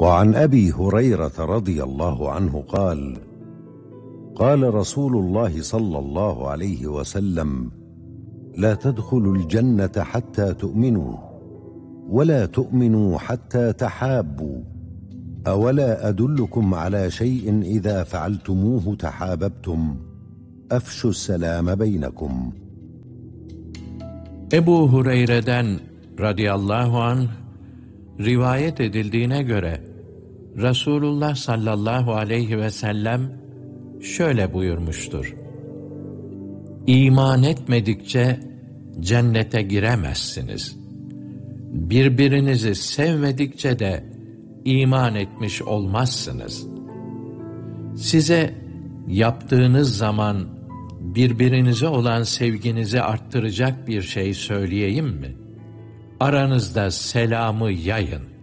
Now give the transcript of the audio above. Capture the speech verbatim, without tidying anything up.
وعن أبي هريرة رضي الله عنه قال: قال رسول الله صلى الله عليه وسلم: لا تدخلوا الجنة حتى تؤمنوا، ولا تؤمنوا حتى تحابوا، أولا أدلكم على شيء إذا فعلتموه تحاببتم، أفشوا السلام بينكم. Ebu Hureyre'den radıyallahu anh rivayet edildiğine göre Resulullah sallallahu aleyhi ve sellem şöyle buyurmuştur: İman etmedikçe cennete giremezsiniz. Birbirinizi sevmedikçe de iman etmiş olmazsınız. Size yaptığınız zaman birbirinize olan sevginizi arttıracak bir şey söyleyeyim mi? Aranızda selamı yayın.